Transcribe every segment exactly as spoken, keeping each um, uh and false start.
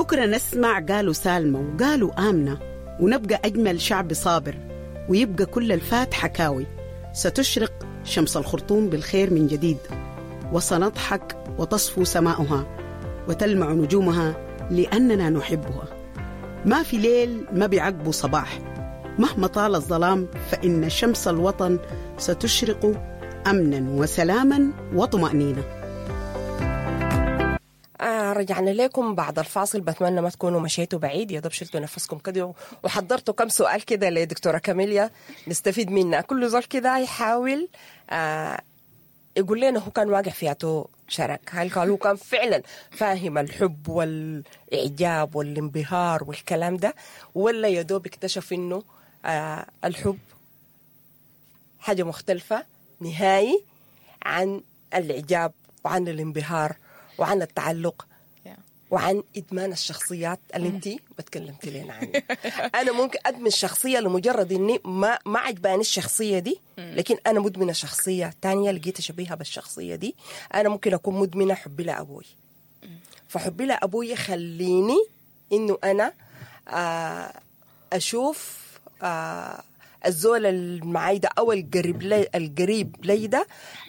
بكرة نسمع قالوا سالمة وقالوا آمنة، ونبقى أجمل شعب صابر، ويبقى كل الفات حكاوي. ستشرق شمس الخرطوم بالخير من جديد، وسنضحك وتصفو سماؤها وتلمع نجومها لأننا نحبها. ما في ليل ما بيعقبه صباح، مهما طال الظلام فإن شمس الوطن ستشرق أمنا وسلاما وطمأنينة. آه رجعنا لكم بعد الفاصل. بتمنى ما تكونوا مشيتوا بعيد، يا دوب شلتوا نفسكم كده وحضرتوا كم سؤال كده لدكتورة كاميليا نستفيد منها. كل زول كده يحاول آه يقول لنا هو كان واقع فيها شرك، هل قال هو كان فعلا فاهم الحب والإعجاب والانبهار والكلام ده، ولا يا دوب اكتشف إنه آه الحب حاجة مختلفة نهائي عن الإعجاب وعن الانبهار وعن التعلق وعن إدمان الشخصيات اللي انتي بتكلمتي لنا عنها. أنا ممكن أدمن شخصية لمجرد إني ما ما عجباني الشخصية دي، لكن أنا مدمنة شخصية تانية لقيتها شبيهة بالشخصية دي. أنا ممكن أكون مدمنة حبي لأبوي، فحبي لأبوي يخليني إنه أنا أشوف الزول المعاي ده أو القريب لي القريب لي ده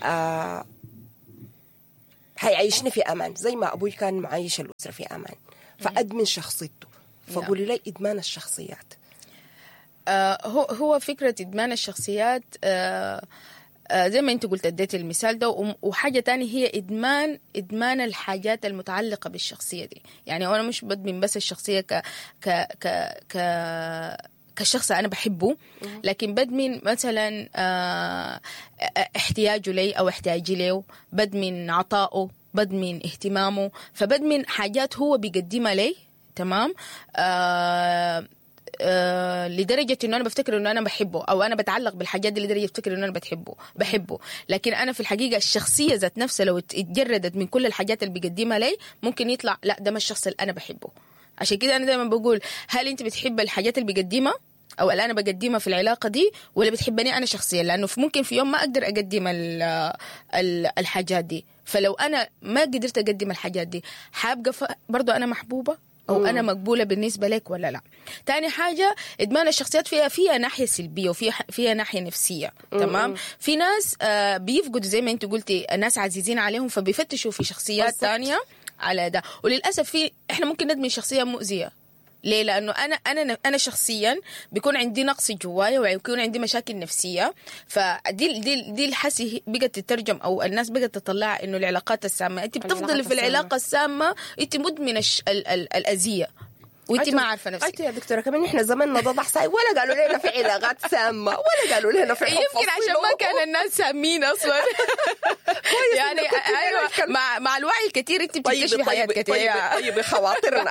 هيعيشني في أمان زي ما أبوي كان معايش الأسرة في أمان، فأدمن شخصيته. فقولي لي إدمان الشخصيات. آه هو هو فكرة إدمان الشخصيات آه آه زي ما أنت قلت اديت المثال ده، وحاجة تانية هي إدمان إدمان الحاجات المتعلقة بالشخصية دي. يعني أنا مش بدمن بس الشخصية ك ك ك ك كشخص أنا بحبه، لكن بدمن مثلا احتياجه لي أو احتياجي له، بدمن عطائه، بدمن اهتمامه، فبدمن حاجات هو بيقدمها لي. تمام. آه آه لدرجة إنه أنا بفتكر إنه أنا بحبه، أو أنا بتعلق بالحاجات دي لدرجة بفتكر إنه أنا بتحبه بحبه لكن أنا في الحقيقة الشخصية ذات نفسها لو اتجردت من كل الحاجات اللي بيقدمها لي ممكن يطلع لا ده ما الشخص اللي أنا بحبه. عشان كده أنا دائما بقول هل أنت بتحب الحاجات اللي بيقدمها أو اللي أنا بقدمها في العلاقة دي، ولا بتحبني أنا شخصيا؟ لأنه ممكن في يوم ما أقدر أقدم الحاجات دي، فلو أنا ما قدرت أقدم الحاجات دي حابقى برضو أنا محبوبة أو مم. أنا مقبولة بالنسبة لك ولا لا؟ تاني حاجة إدمان الشخصيات فيها فيها ناحية سلبية وفيها فيها ناحية نفسية. مم. تمام. في ناس آه بيفقدوا زي ما أنت قلتي ناس عزيزين عليهم فبيفتشوا في شخصيات بصت. تانية على ده. وللأسف في إحنا ممكن ندمن شخصية مؤذية. ليه؟ لأنه أنا أنا أنا شخصياً بيكون عندي نقص جوايا ويكون عندي مشاكل نفسية، فدي دي دي الحسي بقت تترجم أو الناس بقت تطلع إنه العلاقات السامة أنت بتفضل في العلاقة السامة، أنت مدمنة ال ال الأذية وانت ما عارفه نفسك. أيوة يا دكتورة كمان احنا زماننا ضبح ساي ولا قالوا لنا في علاقات سامة ولا قالوا لنا في حب. يمكن عشان ما كان الناس سامين اصلا. يعني ايوه مع مع الوعي الكثير انت بتكتشفي طيب حاجات كثير. طيب طيب خواطرنا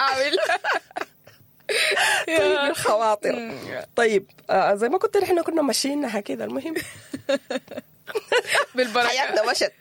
طيب الخواطر. طيب آه زي ما كنت احنا كنا ماشيينها كده. المهم بالبركه حياتنا مشت.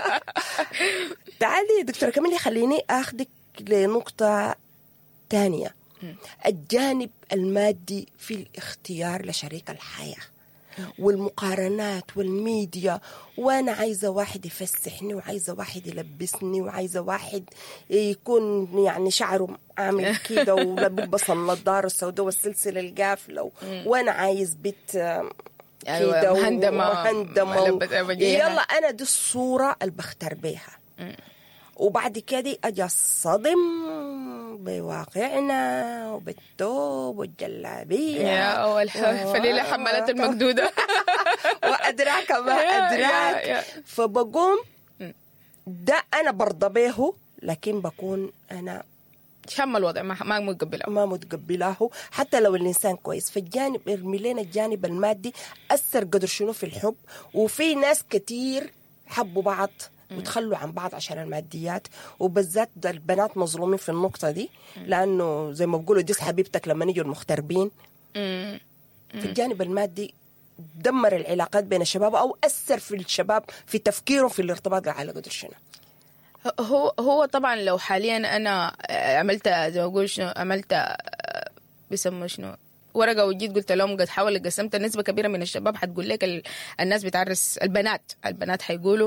تعالي دكتورة كاميليا خليني اخذك لنقطة تانية، الجانب المادي في الاختيار لشريك الحياة والمقارنات والميديا، وانا عايزه واحد يفسحني وعايزه واحد يلبسني وعايزه واحد يكون يعني شعره عامل كده ولابس النظاره السوداء والسلسله القافله، وانا عايز بيت كده ومهندمه. يلا انا دي الصوره اللي بختار بيها، وبعد كده اجي اصطدم بواقعنا وبالثوب والجلابيه يا اول فليله حمالات المقدوده وادراك ما ادراك. فبقوم ده انا برضى به، لكن بكون انا شم الوضع ما ما متقبله ما متقبلاه حتى لو الانسان كويس. فالجانب ارمي لنا الجانب المادي اثر قدر شنو في الحب. وفي ناس كتير حبوا بعض وتخلوا عن بعض عشان الماديات، وبالذات البنات مظلومين في النقطة دي، لأنه زي ما بقولوا ديس حبيبتك لما نيجوا المغتربين. في الجانب المادي دمر العلاقات بين الشباب أو أثر في الشباب في تفكيرهم في الارتباط على قدر شنو. هو هو طبعا لو حاليا أنا عملت زي ما أقول شنو عملت بيسموا شنو ورقة وجيت قلت لهم قد حاول قسمت، نسبة كبيرة من الشباب حتقول لك الناس بتعرس البنات البنات حيقولوا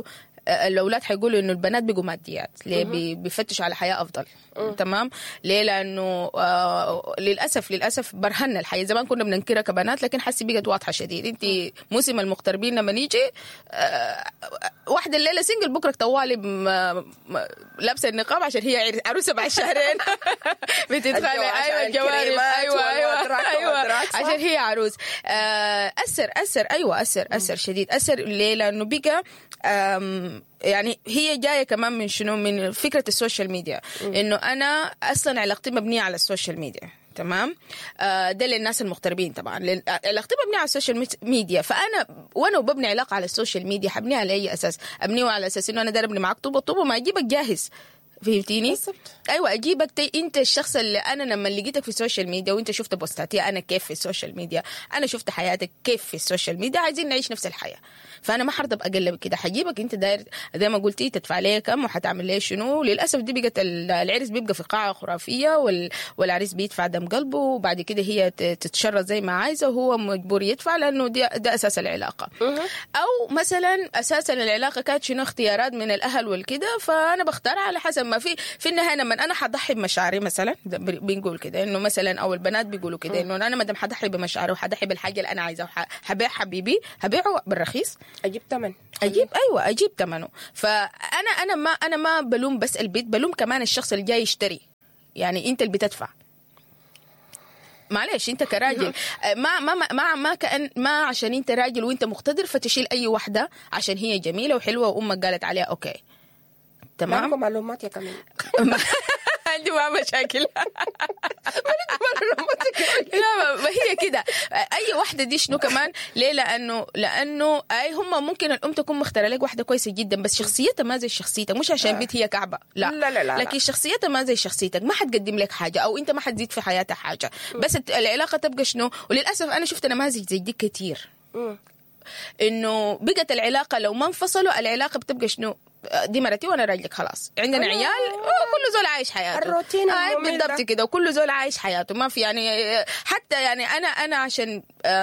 الاولاد حيقولوا انه البنات بيجوا ماديات ليه بي- بيفتشوا على حياه افضل. تمام. ليه؟ لانه آه للاسف للاسف برهنا الحياه. زمان كنا بننكرها كبنات لكن حسي بقت واضحه شديد. انت موسم المغتربين لما نيجي آه واحده الليله سنجل بكره طوالي لابسه النقاب عشان هي عروسه بعد شهرين بتتخانق. ايوه الجوارب ايوه ايوه ايوه عشان هي عروس. آه اثر اثر ايوه اثر اثر شديد. اثر ليه؟ لانه بقى يعني هي جايه كمان من شنو؟ من فكره السوشيال ميديا. انه انا اصلا علاقتي مبنيه على السوشيال ميديا. تمام. آه ده للناس المغتربين طبعا. علاقتي مبنيه على السوشيال ميديا. فانا وانا وببني علاقه على السوشيال ميديا حبنيها على اي اساس؟ ابنيه على اساس انه انا داير ابني معك طوبه طوبه ما اجيبك جاهز. فهمتيني؟ بالضبط. ايوه اجيبك تي انت الشخص اللي انا لما لقيتك في السوشيال ميديا وانت شفت بوستاتي انا كيف في السوشيال ميديا، انا شفت حياتك كيف في السوشيال ميديا، عايزين نعيش نفس الحياه. فانا ما حرضى اقلب كده، حجيبك انت داير زي ما قلتي تدفع لي كم وحتعمل لي شنو. للاسف دي بقت العرس بيبقى في قاعه خرافيه وال... والعريس بيدفع دم قلبه وبعد كده هي تتشرط زي ما عايزه وهو مجبور يدفع لانه دي ده اساس العلاقه. او مثلا اساسا العلاقه كانت شنو؟ اختيارات من الاهل والكده، فانا بختار على حسب ما في في النهايه. لما انا حضحي بمشاعري مثلا بنقول كده انه مثلا او البنات بيقولوا كده انه انا ما دام حضحي بمشاعري وحضحي بالحاجه اللي انا عايزها وحبيع حبيبي هبيعه بالرخيص اجيب ثمن اجيب ايوه اجيب ثمنه. فانا انا ما انا ما بلوم بس البيت، بلوم كمان الشخص اللي جاي يشتري. يعني انت اللي بتدفع. معلش انت كراجل ما ما ما ما كأن ما عشان انت راجل وانت مقتدر فتشيل اي واحده عشان هي جميله وحلوه وامك قالت عليها اوكي. تمام. معكم معلومات يا كمان عندي ما مشاكل لا ما هي كده. اي واحده دي شنو كمان؟ ليه؟ لانه لانه اي هم ممكن الام تكون مختاره لك واحده كويسه جدا بس شخصيتها ما زي شخصيتك. مش عشان بيت هي كعبه لا. لا, لا, لا لكن شخصيتها ما زي شخصيتك، ما حتقدم لك حاجه او انت ما حتزيد في حياتها حاجه. بس العلاقه تبقى شنو. وللاسف انا شفت نماذج زي دي كتير انه بقت العلاقه لو ما انفصلوا العلاقه بتبقى شنو؟ دي مرتي وانا راجلك خلاص عندنا عيال كل زول عايش حياته الروتين آه بالضبط كده وكل زول عايش حياته ما في يعني حتى يعني انا انا عشان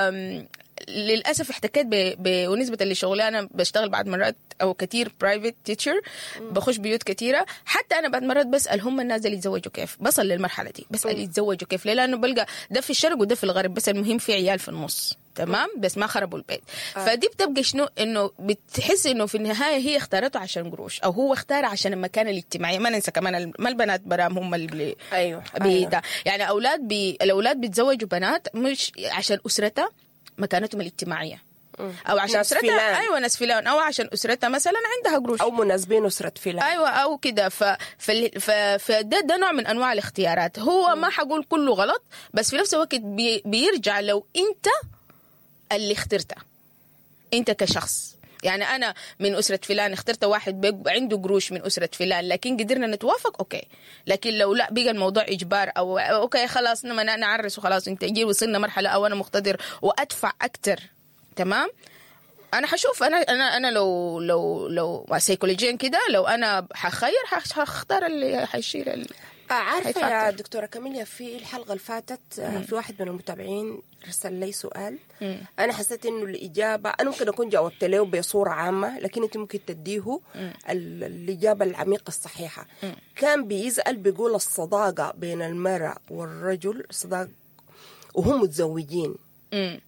للاسف احتكيت بنسبه اللي شغلي انا بشتغل بعد مرات او كتير برايفت تيتشر بخش بيوت كتيره. حتى انا بعد مرات بسال هم الناس اللي يتزوجوا كيف، بصل للمرحله دي بسال يتزوجوا كيف. ليه؟ لانه بلقى ده في الشرق وده في الغرب بس المهم في عيال في النص. تمام. بس ما خربوا البيت. آه. فدي بتبقى شنو؟ انه بتحس انه في النهايه هي اختارته عشان قروش او هو اختار عشان المكان الاجتماعي. ما ننسى كمان ما البنات برام هم اللي ايوه, أيوة. يعني اولاد بي الاولاد بيتزوجوا بنات مش عشان اسرتها مكانتهم الاجتماعيه او عشان اسرتها ايوه ناس فلان او عشان اسرتها مثلا عندها قروش او مناسبين اسره فلان ايوه او كده. ف فده ده نوع من انواع الاختيارات. هو م. ما حقول كله غلط بس في نفس الوقت بي بيرجع لو انت اللي اخترته انت كشخص. يعني انا من اسره فلان اخترت واحد عنده قروش من اسره فلان لكن قدرنا نتوافق اوكي. لكن لو لا بقى الموضوع اجبار او اوكي خلاص انا نعرس وخلاص انت جي وصلنا مرحله او انا مقتدر وادفع اكتر. تمام. انا حشوف انا انا انا لو لو لو سيكولوجيا كده لو انا حخير حختار اللي حيشيل ال... عارفه يا دكتوره كاميليا في الحلقه اللي فاتت مم. في واحد من المتابعين رسل لي سؤال. مم. انا حسيت انه الاجابه انا ممكن اكون جاوبت له بصوره عامه لكن انت ممكن تديه الاجابه العميقه الصحيحه. مم. كان بيسال بيقول الصداقه بين المراه والرجل صداقه وهم متزوجين. مم.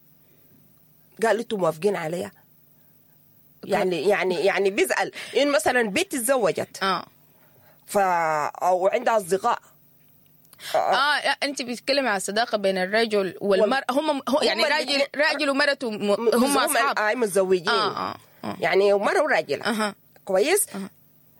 قال انتم موافقين عليها؟ يعني يعني يعني بيسال ان مثلا بنت تزوجت اه ف او عندها اصدقاء اه, آه انت بتتكلمي على الصداقه بين الرجل والمراه. هم يعني راجل راجل ومرته هم اصحاب اي متزوجين آه آه آه. يعني مره وراجل آه. كويس آه.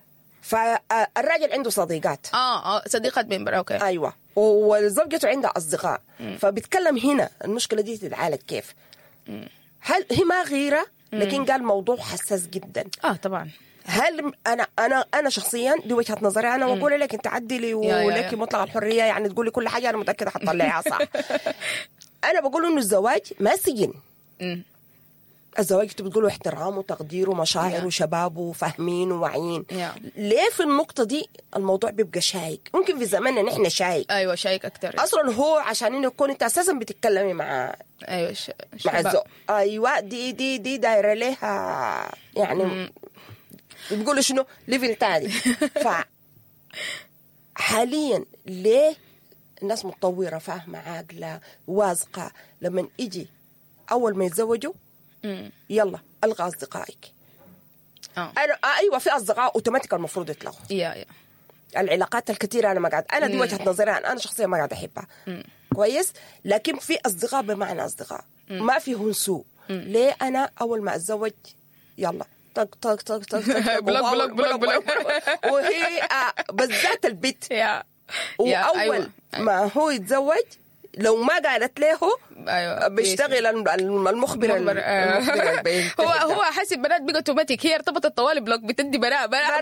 فالراجل عنده صديقات اه اه صديقات بين برا اوكي ايوه وزوجته عندها اصدقاء. م. فبتكلم هنا المشكله دي تتعالج كيف. م. هل هي ما غيره لكن قال موضوع حساس جدا. اه طبعا. هل انا انا انا شخصيا دي وجهه نظري انا واقول لك انت عدلي ولك مطلق الحريه يعني تقولي كل حاجه انا متاكده حتطلعيها صح. انا بقول انه الزواج ما سجن. الزواج انتوا بتقولوا احترام وتقدير ومشاعر وشباب وفاهمين وواعيين. ليه في النقطه دي الموضوع بيبقى شايك؟ ممكن في زماننا نحن شايك. ايوه شايك اكتر اصلا هو عشان انه يكون انت اساسا بتتكلمي مع ايوه مع الزوج. ايوه دي دي دي دايره لها يعني مم. بيقولوا شنو ليفل تاني. ف حاليا ليه الناس متطورة فاهمة عاقلة واثقة لما يجي أول ما يتزوجوا يلا ألغى أصدقائك. آه. أنا أيوة في أصدقاء أوتوماتيك المفروض يطلعوا. يا يا العلاقات الكثيرة أنا ما قاعد أنا دي وجهة نظري أنا شخصيا ما قاعد أحبها. مم. كويس. لكن في أصدقاء بمعنى أصدقاء مم. ما فيهم سوء. ليه أنا أول ما أتزوج يلا طق طق طق طق بلوك بلوك بلوك بلوك وهي بالذات البيت وأول ما هو يتزوج لو ما قالت له أيوة. بيشتغل المخبر المخبر هو هو حسب بنات بقى اوتوماتيك هي ارتبطت طوال بلوك بتدي براء براء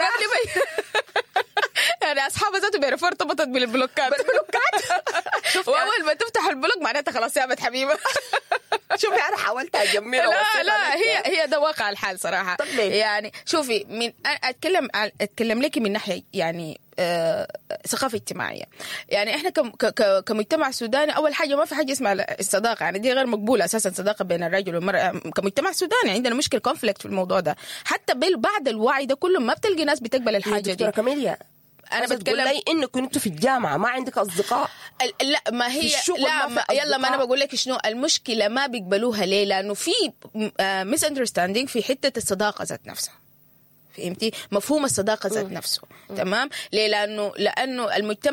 يعني اصحابها ذاته بيعرفوا ارتبطت بالبلوكات بالبلوكات. واول ما تفتح البلوك معناتها خلاص يا بنت حبيبه. شوفي انا حاولت اجملها لا لا هي هي ده واقع الحال صراحه. يعني شوفي من اتكلم اتكلم لك من ناحيه يعني آه ثقافه اجتماعيه. يعني احنا كمجتمع سوداني اول حاجه ما في حاجه اسمها الصداقه يعني دي غير مقبوله اساسا صداقه بين الرجل والمراه. كمجتمع سوداني عندنا مشكله كونفليكت في الموضوع ده. حتى بعد الوعي ده كله ما بتلقي ناس بتقبل الحاجه دي. دكتوره كاميليا انا بتكلم لي انه كنتوا في الجامعه ما عندك اصدقاء. لا ما هي لا ما يلا ما انا بقول لك شنو المشكله ما بيقبلوها ليه لانه في ميس اندرستاندينج في حته الصداقه ذات نفسها. فهمتي مفهوم الصداقه ذات نفسه. تمام ليه لانه لانه المجتمع